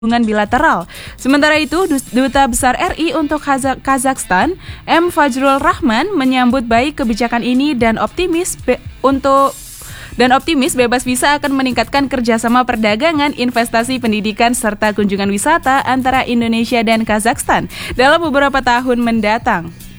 hubungan bilateral. Sementara itu, Duta Besar RI untuk Kazakhstan, M. Fajrul Rahman, menyambut baik kebijakan ini dan optimis bebas visa akan meningkatkan kerjasama perdagangan, investasi, pendidikan, serta kunjungan wisata antara Indonesia dan Kazakhstan dalam beberapa tahun mendatang.